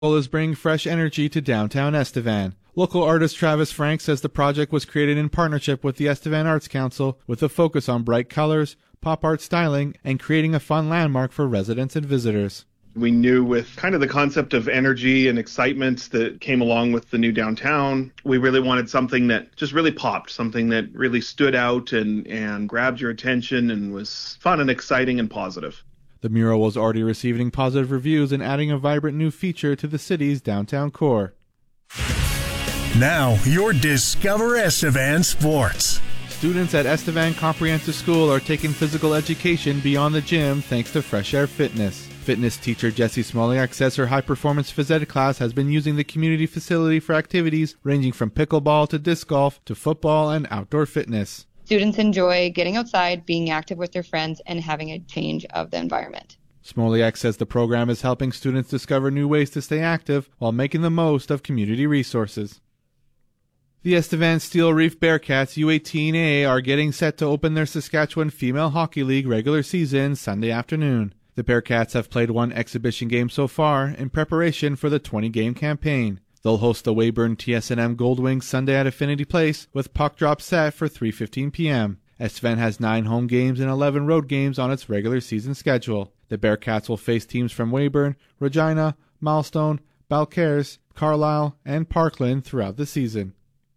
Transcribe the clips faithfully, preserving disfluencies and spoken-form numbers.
is bringing fresh energy to downtown Estevan. Local artist Travis Frank says the project was created in partnership with the Estevan Arts Council with a focus on bright colors, pop art styling, and creating a fun landmark for residents and visitors. We knew with kind of the concept of energy and excitement that came along with the new downtown, we really wanted something that just really popped, something that really stood out and, and grabbed your attention and was fun and exciting and positive. The mural was already receiving positive reviews and adding a vibrant new feature to the city's downtown core. Now, your Discover Estevan Sports. Students at Estevan Comprehensive School are taking physical education beyond the gym thanks to Fresh Air Fitness. Fitness teacher Jessie Smoliak says her high-performance phys ed class has been using the community facility for activities ranging from pickleball to disc golf to football and outdoor fitness. Students enjoy getting outside, being active with their friends, and having a change of the environment. Smoliak says the program is helping students discover new ways to stay active while making the most of community resources. The Estevan Steel Reef Bearcats U eighteen A are getting set to open their Saskatchewan Female Hockey League regular season Sunday afternoon. The Bearcats have played one exhibition game so far in preparation for the twenty-game campaign. They'll host the Weyburn T S N M Goldwings Sunday at Affinity Place with puck drop set for three fifteen p.m. Estevan has nine home games and eleven road games on its regular season schedule. The Bearcats will face teams from Weyburn, Regina, Milestone, Balcarres, Carlisle, and Parkland throughout the season.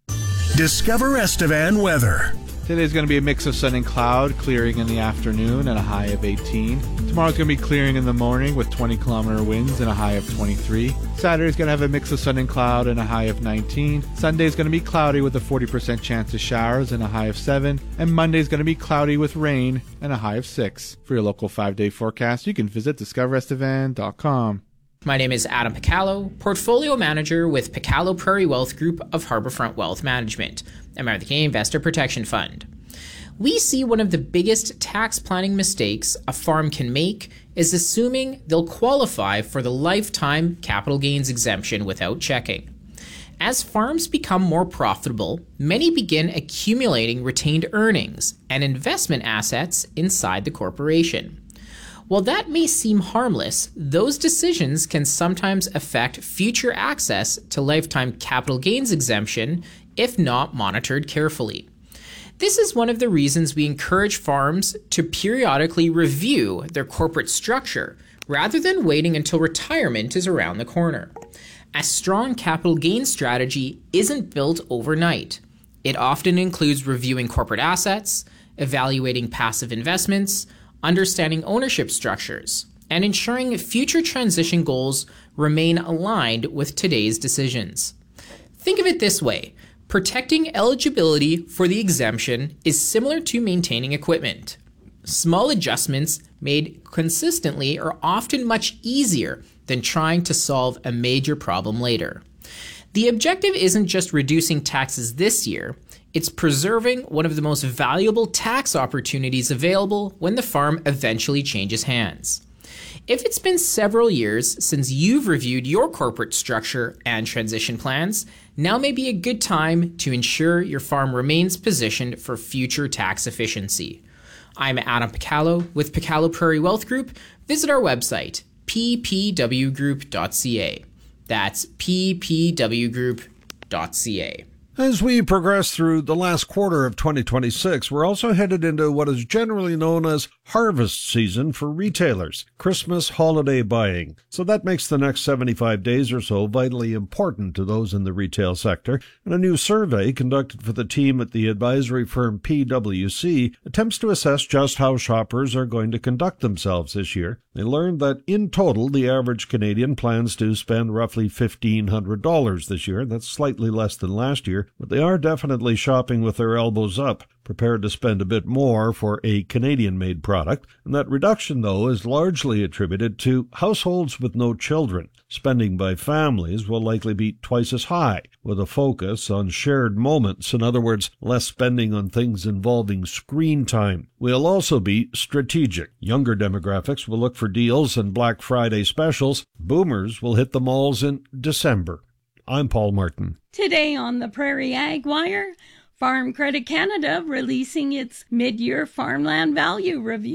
Discover Estevan weather. Today's going to be a mix of sun and cloud, clearing in the afternoon and a high of eighteen. Tomorrow's going to be clearing in the morning with twenty kilometer winds and a high of twenty-three. Saturday's going to have a mix of sun and cloud and a high of nineteen. Sunday's going to be cloudy with a forty percent chance of showers and a high of seven. And Monday's going to be cloudy with rain and a high of six. For your local five-day forecast, you can visit discover estevan dot com. My name is Adam Picallo, Portfolio Manager with Picallo Prairie Wealth Group of Harbourfront Wealth Management, a member of the Canadian Investor Protection Fund. We see one of the biggest tax planning mistakes a farm can make is assuming they'll qualify for the lifetime capital gains exemption without checking. As farms become more profitable, many begin accumulating retained earnings and investment assets inside the corporation. While that may seem harmless, those decisions can sometimes affect future access to lifetime capital gains exemption if not monitored carefully. This is one of the reasons we encourage farms to periodically review their corporate structure rather than waiting until retirement is around the corner. A strong capital gains strategy isn't built overnight. It often includes reviewing corporate assets, evaluating passive investments, understanding ownership structures, and ensuring future transition goals remain aligned with today's decisions. Think of it this way. Protecting eligibility for the exemption is similar to maintaining equipment. Small adjustments made consistently are often much easier than trying to solve a major problem later. The objective isn't just reducing taxes this year, it's preserving one of the most valuable tax opportunities available when the farm eventually changes hands. If it's been several years since you've reviewed your corporate structure and transition plans, now may be a good time to ensure your farm remains positioned for future tax efficiency. I'm Adam Picallo with Picallo Prairie Wealth Group. Visit our website, p p w group dot c a. That's p p w group dot c a. As we progress through the last quarter of twenty twenty-six, we're also headed into what is generally known as harvest season for retailers, Christmas holiday buying. So that makes the next seventy-five days or so vitally important to those in the retail sector. And a new survey conducted for the team at the advisory firm P W C attempts to assess just how shoppers are going to conduct themselves this year. They learned that in total, the average Canadian plans to spend roughly fifteen hundred dollars this year. That's slightly less than last year, but they are definitely shopping with their elbows up, prepared to spend a bit more for a Canadian-made product. And that reduction, though, is largely attributed to households with no children. Spending by families will likely be twice as high, with a focus on shared moments. In other words, less spending on things involving screen time. Will also be strategic. Younger demographics will look for deals and Black Friday specials. Boomers will hit the malls in December. I'm Paul Martin. Today on the Prairie Ag Wire, Farm Credit Canada releasing its mid-year farmland value review.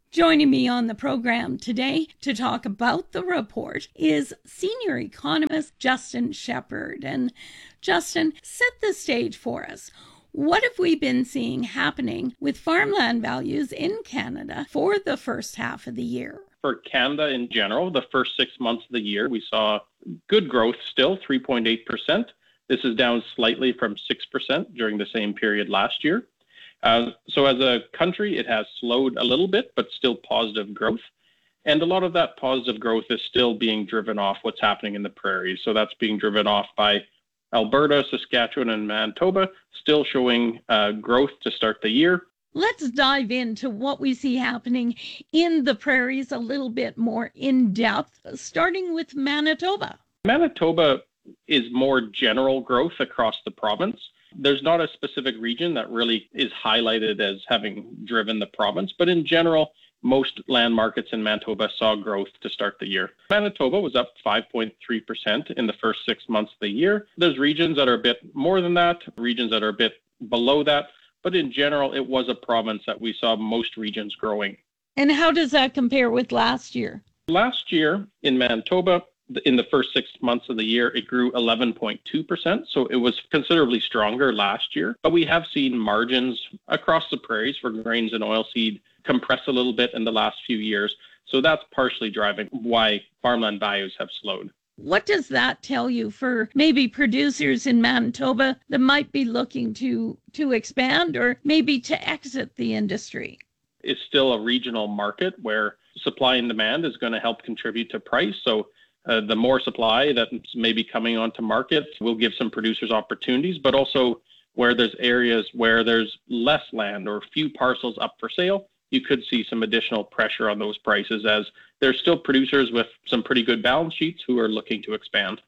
Joining me on the program today to talk about the report is senior economist Justin Shepherd. And Justin, set the stage for us. What have we been seeing happening with farmland values in Canada for the first half of the year? For Canada in general, the first six months of the year, we saw good growth still, three point eight percent. This is down slightly from six percent during the same period last year. Uh, so as a country, it has slowed a little bit, but still positive growth. And a lot of that positive growth is still being driven off what's happening in the prairies. So that's being driven off by Alberta, Saskatchewan, and Manitoba, still showing uh, growth to start the year. Let's dive into what we see happening in the prairies a little bit more in depth, starting with Manitoba. Manitoba is more general growth across the province. There's not a specific region that really is highlighted as having driven the province, but in general, most land markets in Manitoba saw growth to start the year. Manitoba was up five point three percent in the first six months of the year. There's regions that are a bit more than that, regions that are a bit below that, but in general, it was a province that we saw most regions growing. And how does that compare with last year? Last year in Manitoba, in the first six months of the year, it grew eleven point two percent. So it was considerably stronger last year. But we have seen margins across the prairies for grains and oilseed compress a little bit in the last few years. So that's partially driving why farmland values have slowed. What does that tell you for maybe producers in Manitoba that might be looking to, to expand or maybe to exit the industry? It's still a regional market where supply and demand is going to help contribute to price. So Uh, the more supply that's maybe coming onto market will give some producers opportunities, but also where there's areas where there's less land or few parcels up for sale, you could see some additional pressure on those prices as there's still producers with some pretty good balance sheets who are looking to expand.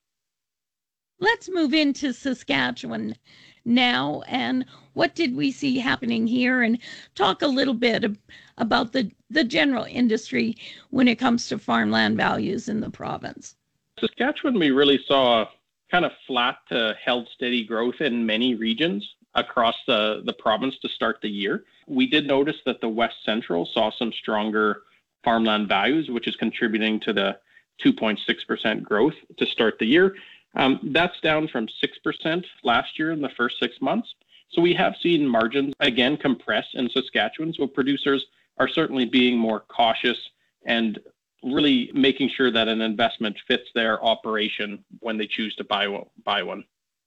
Let's move into Saskatchewan now. And what did we see happening here? And talk a little bit about the, the general industry when it comes to farmland values in the province. Saskatchewan, we really saw kind of flat to held steady growth in many regions across the, the province to start the year. We did notice that the West Central saw some stronger farmland values, which is contributing to the two point six percent growth to start the year. Um, that's down from six percent last year in the first six months. So we have seen margins again compress in Saskatchewan. So producers are certainly being more cautious and really making sure that an investment fits their operation when they choose to buy one. Buy one.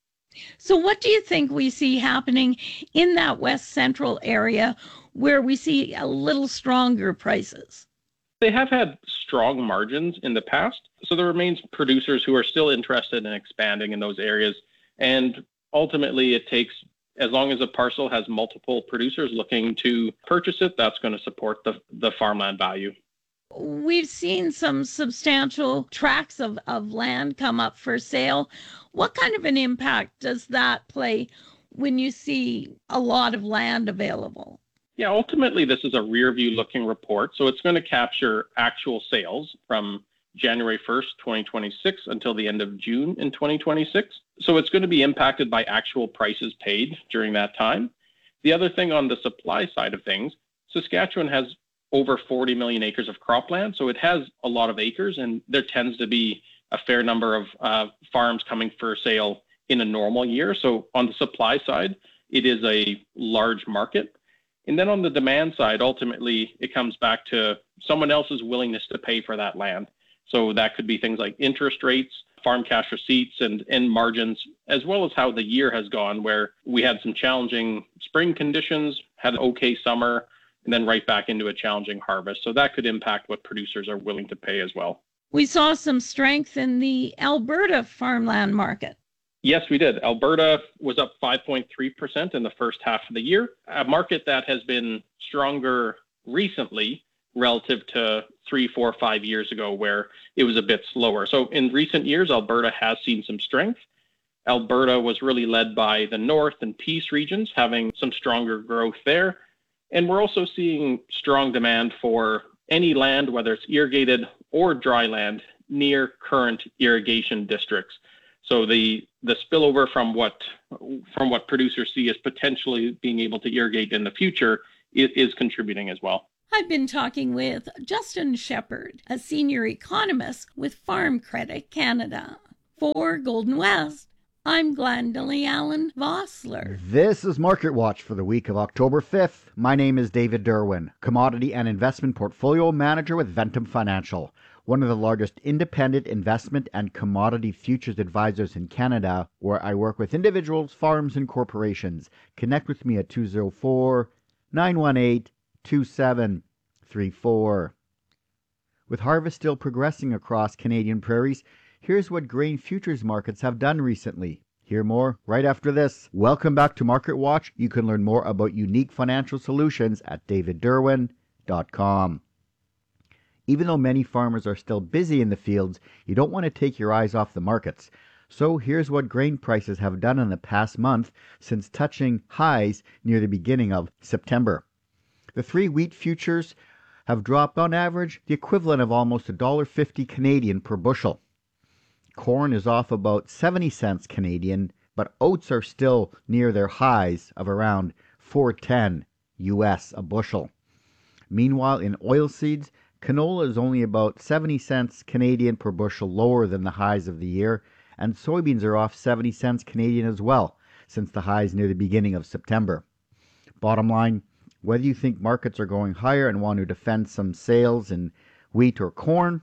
So what do you think we see happening in that West Central area where we see a little stronger prices? They have had strong margins in the past, so there remains producers who are still interested in expanding in those areas. And ultimately, it takes, as long as a parcel has multiple producers looking to purchase it, that's going to support the, the farmland value. We've seen some substantial tracts of, of land come up for sale. What kind of an impact does that play when you see a lot of land available? Yeah, ultimately, this is a rear view looking report. So it's going to capture actual sales from January first, twenty twenty-six until the end of June in twenty twenty-six. So it's going to be impacted by actual prices paid during that time. The other thing on the supply side of things, Saskatchewan has over forty million acres of cropland. So it has a lot of acres, and there tends to be a fair number of uh, farms coming for sale in a normal year. So on the supply side, it is a large market. And then on the demand side, ultimately, it comes back to someone else's willingness to pay for that land. So that could be things like interest rates, farm cash receipts, and, and margins, as well as how the year has gone, where we had some challenging spring conditions, had an okay summer, and then right back into a challenging harvest. So that could impact what producers are willing to pay as well. We saw some strength in the Alberta farmland market. Yes, we did. Alberta was up five point three percent in the first half of the year, a market that has been stronger recently relative to three, four, five years ago, where it was a bit slower. So in recent years, Alberta has seen some strength. Alberta was really led by the North and Peace regions, having some stronger growth there. And we're also seeing strong demand for any land, whether it's irrigated or dry land, near current irrigation districts. So the the spillover from what from what producers see as potentially being able to irrigate in the future is, is contributing as well. I've been talking with Justin Shepherd, a senior economist with Farm Credit Canada. For Golden West, I'm Glendalee Allen Vossler. This is Market Watch for the week of October fifth. My name is David Derwin, Commodity and Investment Portfolio Manager with Ventum Financial, one of the largest independent investment and commodity futures advisors in Canada, where I work with individuals, farms, and corporations. Connect with me at two oh four, nine one eight, two seven three four. With harvest still progressing across Canadian prairies, here's what grain futures markets have done recently. Hear more right after this. Welcome back to Market Watch. You can learn more about unique financial solutions at david derwin dot com. Even though many farmers are still busy in the fields, you don't want to take your eyes off the markets. So here's what grain prices have done in the past month since touching highs near the beginning of September. The three wheat futures have dropped on average the equivalent of almost one dollar fifty Canadian per bushel. Corn is off about seventy cents Canadian, but oats are still near their highs of around four ten U S a bushel. Meanwhile, in oilseeds, canola is only about seventy cents Canadian per bushel lower than the highs of the year, and soybeans are off seventy cents Canadian as well, since the highs near the beginning of September. Bottom line, whether you think markets are going higher and want to defend some sales in wheat or corn,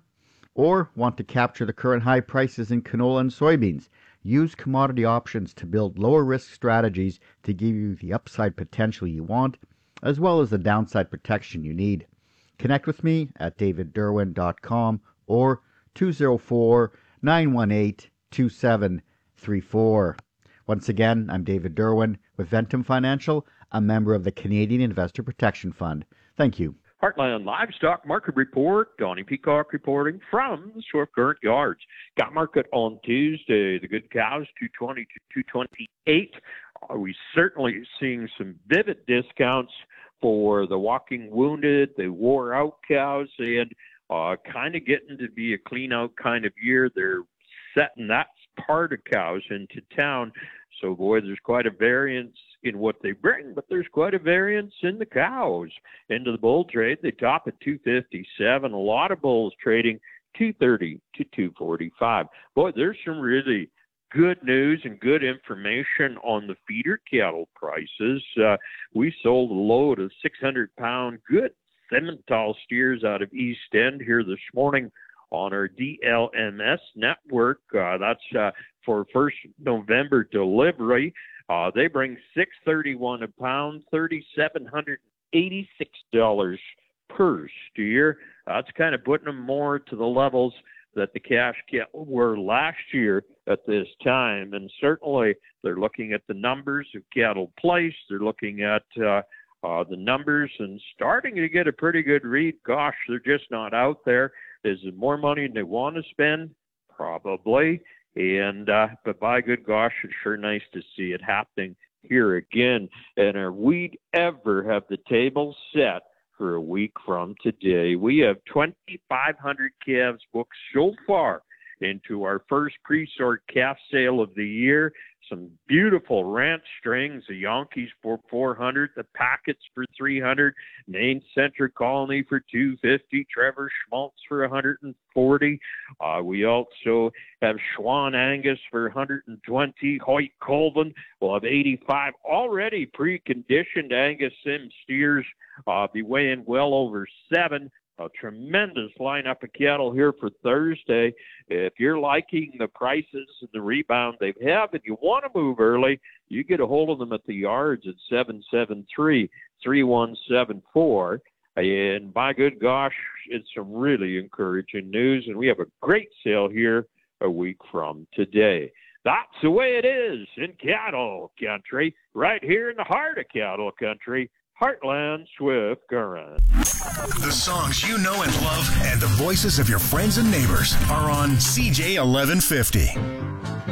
or want to capture the current high prices in canola and soybeans, use commodity options to build lower risk strategies to give you the upside potential you want, as well as the downside protection you need. Connect with me at david derwin dot com or two oh four, nine one eight, two seven three four. Once again, I'm David Derwin with Ventum Financial, a member of the Canadian Investor Protection Fund. Thank you. Heartland Livestock Market Report, Donnie Peacock reporting from the Swift Current Yards. Got market on Tuesday. The good cows, two twenty to two twenty-eight. Are we certainly seeing some vivid discounts for the walking wounded, the wore out cows, and uh, kind of getting to be a clean out kind of year. They're setting that part of cows into town. So, boy, there's quite a variance in what they bring, but there's quite a variance in the cows. Into the bull trade, they top at two fifty-seven. A lot of bulls trading two thirty to two forty-five. Boy, there's some really good news and good information on the feeder cattle prices. Uh, we sold a load of six hundred pound good Simmental steers out of East End here this morning on our D L M S network. Uh, that's uh, for first November delivery. Uh, they bring six thirty-one a pound, three thousand seven hundred eighty-six dollars per steer. That's kind of putting them more to the levels that the cash cattle were last year at this time. And certainly they're looking at the numbers of cattle placed. They're looking at uh, uh, the numbers and starting to get a pretty good read. Gosh, they're just not out there. Is there more money than they want to spend? Probably. And, uh, but by good gosh, it's sure nice to see it happening here again. And are we ever have the table set for a week from today? We have twenty-five hundred calves booked so far into our first pre-sort calf sale of the year. Some beautiful ranch strings, the Yankees for four hundred, the Packets for three hundred, Maine Central Colony for two fifty, Trevor Schmaltz for one hundred forty. Uh, we also have Schwan Angus for one hundred twenty, Hoyt Colvin will have eighty-five. Already preconditioned Angus Sim steers uh, be weighing well over seven. A tremendous lineup of cattle here for Thursday. If you're liking the prices and the rebound they have and you want to move early, you get a hold of them at the yards at seven seven three, three one seven four. And by good gosh, it's some really encouraging news. And we have a great sale here a week from today. That's the way it is in cattle country, right here in the heart of cattle country. Heartland Swift Current. The songs you know and love and the voices of your friends and neighbors are on C J eleven fifty.